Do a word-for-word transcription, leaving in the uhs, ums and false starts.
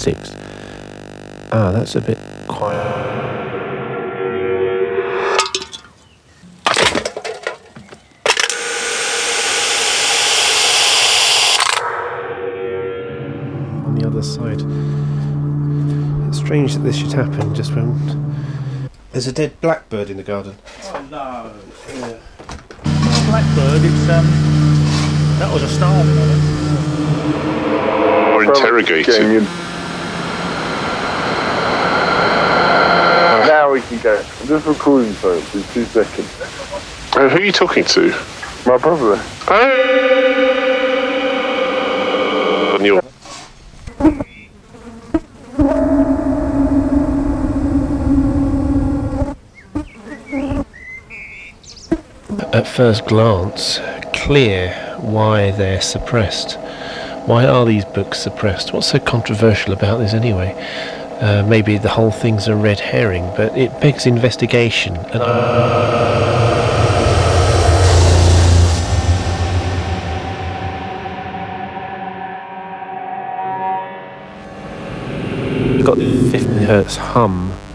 statistics. Ah, that's a bit quiet. On the other side. It's strange that this should happen just when there's a dead blackbird in the garden. Oh no! Yeah. Oh, blackbird, it's um, that was a starling, I think. Or interrogating. Now we can go. I'm just recording folks in two seconds. Uh, who are you talking to? My brother. Oh. On your. At first glance, clear why they're suppressed. Why are these books suppressed? What's so controversial about this anyway? Uh, maybe the whole thing's a red herring, but it begs investigation. And got the fifty hertz hum